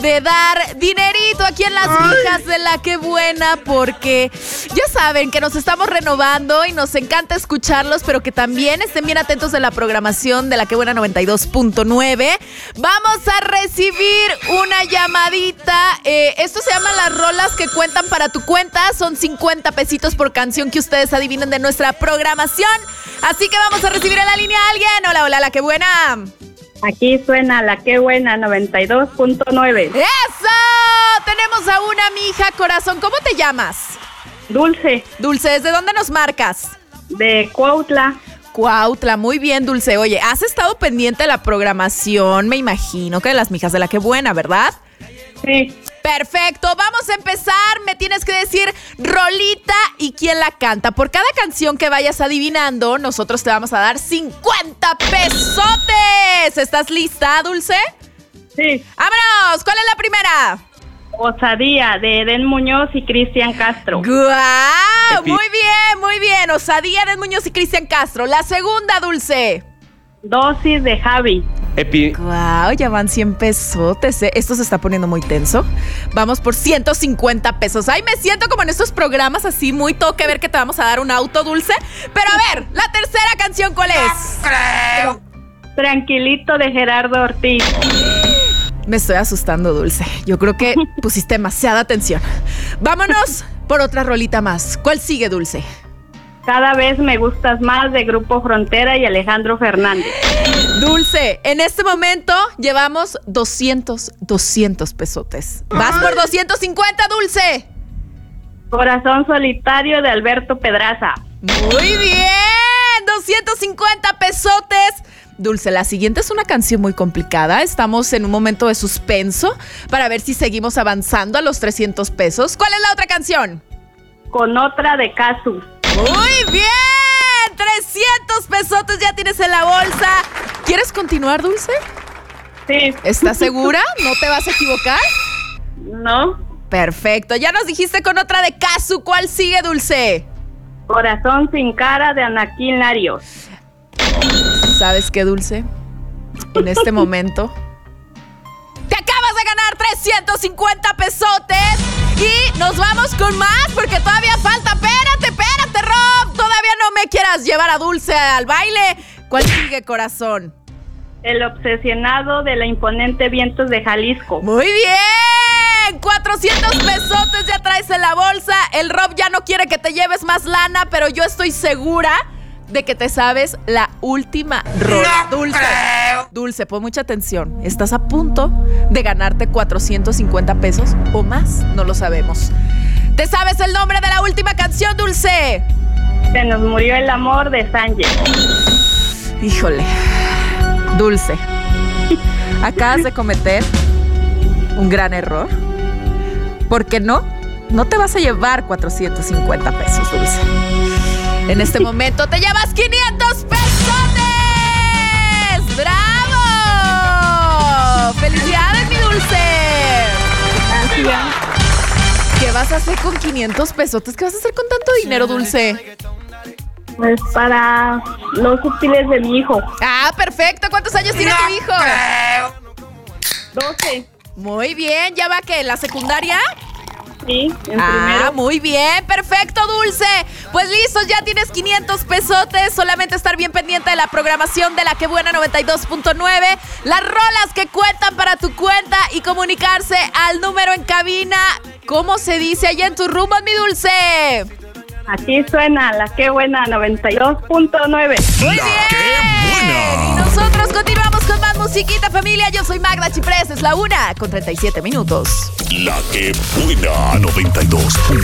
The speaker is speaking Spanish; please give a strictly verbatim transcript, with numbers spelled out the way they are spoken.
de dar dinerito aquí en las mijas de La Que Buena, porque ya saben que nos estamos renovando y nos encanta escucharlos, pero que también estén bien atentos de la programación de La Que Buena noventa y dos punto nueve. Vamos a recibir una llamadita. Eh, esto se llama las rolas que cuentan para tu cuenta. Son cincuenta pesitos por canción que ustedes adivinen de nuestra programación. Así que vamos a recibir en la línea a alguien. Hola, hola, La Que Buena. Aquí suena La Que Buena noventa y dos punto nueve. ¡Eso! Tenemos a una mija, corazón. ¿Cómo te llamas? Dulce. Dulce, ¿desde dónde nos marcas? De Cuautla. Cuautla, muy bien, Dulce. Oye, has estado pendiente de la programación, me imagino, que de las mijas de La Que Buena, ¿verdad? Sí. Perfecto, vamos a empezar. Me tienes que decir rolita y quién la canta. Por cada canción que vayas adivinando, nosotros te vamos a dar cincuenta pesotes. ¿Estás lista, Dulce? Sí. ¡Vámonos! ¿Cuál es la primera? Osadía, de Eden Muñoz y Cristian Castro. ¡Guau! Muy bien, muy bien. Osadía, Eden Muñoz y Cristian Castro. La segunda, Dulce. Dosis, de Javi. Epi. Wow, ya van cien pesotes, ¿eh? Esto se está poniendo muy tenso. Vamos por ciento cincuenta pesos. Ay, me siento como en estos programas así, muy toque ver que te vamos a dar un auto, Dulce. Pero a ver, la tercera canción, ¿cuál es? Creo. Tranquilito, de Gerardo Ortiz. Me estoy asustando, Dulce. Yo creo que pusiste demasiada atención. Vámonos por otra rolita más. ¿Cuál sigue, Dulce? Cada vez me gustas más, de Grupo Frontera y Alejandro Fernández. Dulce, en este momento llevamos doscientos, doscientos pesotes. Vas por doscientos cincuenta, Dulce. Corazón solitario, de Alberto Pedraza. Muy bien, doscientos cincuenta pesotes. Dulce, la siguiente es una canción muy complicada. Estamos en un momento de suspenso para ver si seguimos avanzando a los trescientos pesos. ¿Cuál es la otra canción? Con otra, de Casu. Muy bien, trescientos pesotes ya tienes en la bolsa. ¿Quieres continuar, Dulce? Sí. ¿Estás segura? ¿No te vas a equivocar? No. Perfecto, ya nos dijiste con otra de Casu. ¿Cuál sigue, Dulce? Corazón sin cara, de Anaquín Larios. ¿Sabes qué, Dulce? En este momento te acabas de ganar trescientos cincuenta pesotes. Y nos vamos con más porque todavía falta. Espérate, espérate, Rob. Todavía no me quieras llevar a Dulce al baile. ¿Cuál sigue, corazón? El obsesionado, de la imponente Vientos de Jalisco. Muy bien. cuatrocientos pesotes ya traes en la bolsa. El Rob ya no quiere que te lleves más lana, pero yo estoy segura de que te sabes la última rola. No Dulce, creo. Dulce, pon mucha atención. Estás a punto de ganarte cuatrocientos cincuenta pesos o más, no lo sabemos. ¿Te sabes el nombre de la última canción, Dulce? Se nos murió el amor, de Sánchez. Híjole, Dulce, acabas de cometer un gran error. Porque no, no te vas a llevar cuatrocientos cincuenta pesos, Dulce. En este momento te llevas quinientos pesotes. ¡Bravo! ¡Felicidades, mi Dulce! Gracias. ¿Qué vas a hacer con quinientos pesotes? ¿Qué vas a hacer con tanto dinero, Dulce? Pues para los útiles de mi hijo. Ah, perfecto. ¿Cuántos años tiene tu hijo? Creo. doce. Muy bien. ¿Ya va que en la secundaria? Sí, en Ah, primero. muy bien, perfecto, Dulce. Pues listos, ya tienes quinientos pesotes. Solamente estar bien pendiente de la programación de La Que Buena noventa y dos punto nueve. Las rolas que cuentan para tu cuenta y comunicarse al número en cabina. ¿Cómo se dice allá en tus rumbos, mi Dulce? Aquí suena La Que Buena noventa y dos punto nueve. Muy La bien. Que Buena. Y nosotros continuamos con más musiquita, familia. Yo soy Magda Chiprés, es la una con treinta y siete minutos. La Que Buena noventa y dos punto nueve.